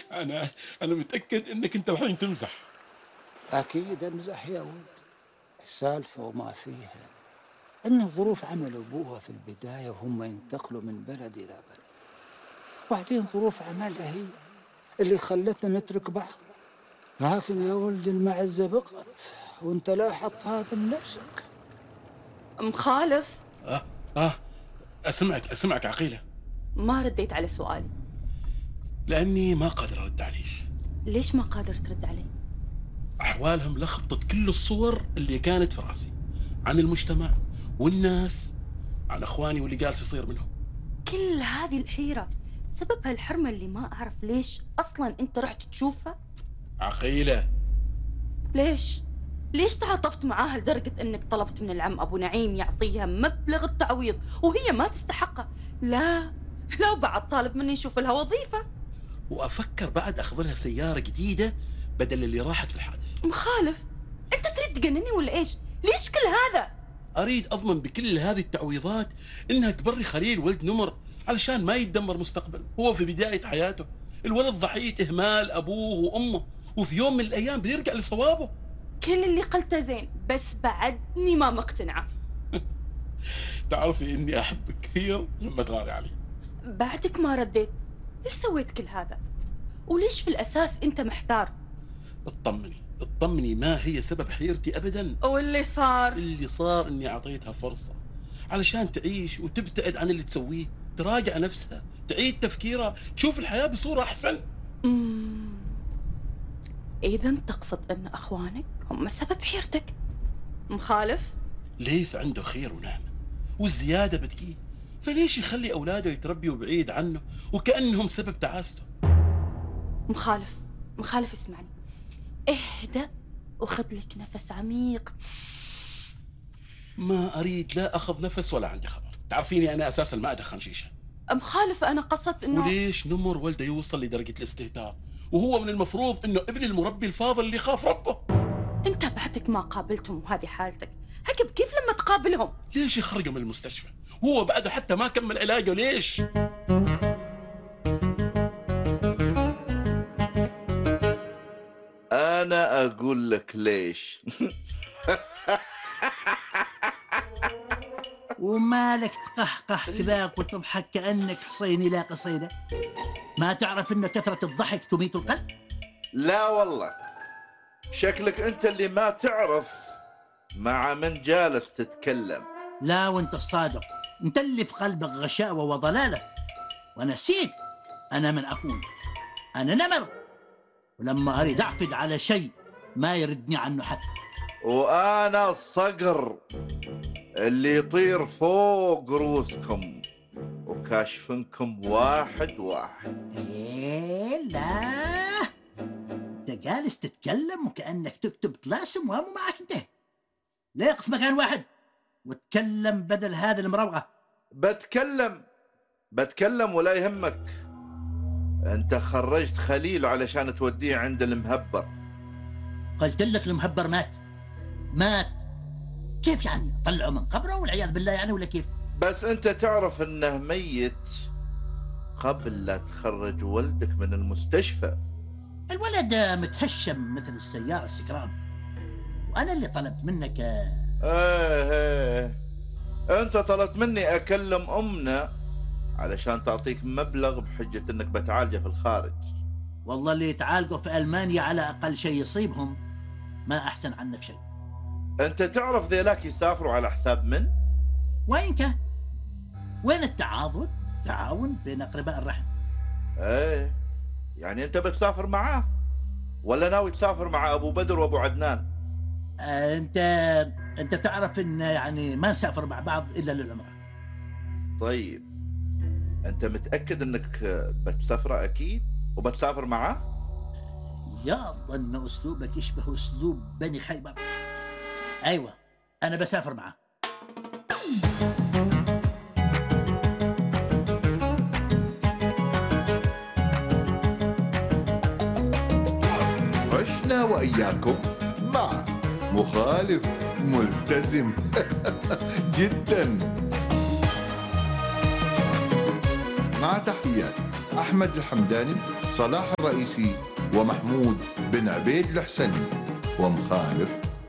انا متاكد انك انت الحين تمزح. أكيد أمزح يا ولد. السالفة وما فيها إن ظروف عمل أبوها في البداية وهم ينتقلوا من بلد إلى بلد، وبعدين ظروف عملها هي اللي خلتنا نترك بعض. لكن يا ولد المعزة بقت، وانت لاحظت هذا بنفسك. مخالف. اه اسمعك عقيله. ما رديت على سؤالي. لاني ما قادر ارد عليك. ليش ما قادر ترد علي؟ احوالهم لخبطت كل الصور اللي كانت في راسي عن المجتمع والناس، عن اخواني واللي جالس يصير منهم. كل هذه الحيرة سببها الحرمة اللي ما أعرف ليش أصلاً أنت رحت تشوفها؟ عقيله، ليش تعاطفت معاها لدرجة أنك طلبت من العم أبو نعيم يعطيها مبلغ التعويض وهي ما تستحقه؟ لا، وبعد طالب مني نشوف لها وظيفة. وافكر بعد اخذ لها سياره جديده بدل اللي راحت في الحادث. مخالف، أنت تريد تجنني ولا إيش؟ ليش كل هذا؟ اريد اضمن بكل هذه التعويضات انها تبري خليل ولد نمر، علشان ما يتدمر مستقبل هو في بدايه حياته. الولد ضحيه اهمال ابوه وامه، وفي يوم من الايام بيرجع لصوابه. كل اللي قلته زين، بس بعدني ما مقتنعة. تعرفي اني احبك كثير لما تغاري علي. بعدك ما رديت. ليش سويت كل هذا؟ وليش في الأساس أنت محتار؟ اطمني، ما هي سبب حيرتي ابدا. واللي صار؟ اللي صار اني اعطيتها فرصه علشان تعيش وتبتعد عن اللي تسويه، تراجع نفسها، تعيد تفكيرها، تشوف الحياه بصوره احسن. إذا تقصد أن أخوانك هم سبب حيرتك؟ مخالف؟ ليث عنده خير ونعمه والزياده بتجيه، فليش يخلي اولاده يتربيوا بعيد عنه وكانهم سبب تعاسته؟ مخالف اسمعني، اهدأ وخذ لك نفس عميق. ما اريد لا اخذ نفس ولا عندي خبر. تعرفيني انا اساسا ما ادخن شيشه. مخالف، أنا قصدت أنه وليش نمر ولده يوصل لدرجه الاستهتار وهو من المفروض انه ابن المربي الفاضل اللي يخاف ربه؟ أنت بعدك ما قابلتهم وهذه حالتك، عقب كيف لما تقابلهم؟ ليش يخرجوا من المستشفى وهو بعده حتى ما كمل علاجه؟ ليش؟ أنا أقول لك ليش. ومالك تقهقه كذا وتضحك كأنك حصين إلى قصيدة؟ ما تعرف أن كثرة الضحك تميت القلب؟ لا والله، شكلك أنت اللي ما تعرف مع من جالس تتكلم. لا، وانت الصادق، انت اللي في قلبك غشاوة وضلالة، ونسيت أنا من أكون. أنا نمر، ولما أريد أعفد على شيء ما يردني عنه حد. وأنا الصقر اللي يطير فوق رؤوسكم وكاشفنكم واحد واحد. إيه لا، انت جالس تتكلم وكأنك تكتب طلاسم وهم معك انت. لا، يقف مكان واحد وتكلم بدل هذا المروغة. بتكلم ولا يهمك. انت خرجت خليل علشان توديه عند المهبر. قلت لك المهبر مات. كيف يعني؟ طلعوا من قبره والعياذ بالله يعني، ولا كيف؟ بس انت تعرف انه ميت قبل لا تخرج ولدك من المستشفى. الولد متهشم مثل السيارة السكران، وأنا اللي طلبت منك. ايه انت طلبت مني اكلم امنا علشان تعطيك مبلغ بحجة انك بتعالجه في الخارج. والله اللي يتعالجوا في ألمانيا على أقل شيء يصيبهم ما أحسن عنه في شيء. انت تعرف ذيلاك يسافروا على حساب من؟ وين كان؟ وين التعاون بين أقرباء الرحم؟ ايه يعني انت بتسافر معاه ولا ناوي تسافر مع ابو بدر وابو عدنان؟ انت تعرف ان يعني ما نسافر مع بعض الا للعمره. طيب انت متاكد انك بتسافر اكيد وبتسافر معاه؟ يظن اسلوبك يشبه اسلوب بني خيبر. ايوه، انا بسافر معاه. عشنا وإياكم مع مخالف ملتزم جدا، مع تحيات أحمد الحمداني، صلاح الرئيسي، ومحمود بن عبيد الحسني. ومخالف